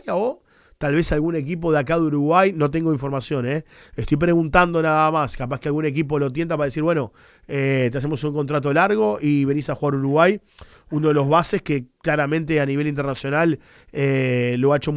España o tal vez algún equipo de acá de Uruguay, no tengo información, estoy preguntando nada más, capaz que algún equipo lo tienta para decir, bueno, te hacemos un contrato largo y venís a jugar Uruguay, uno de los bases que claramente a nivel internacional lo ha hecho muy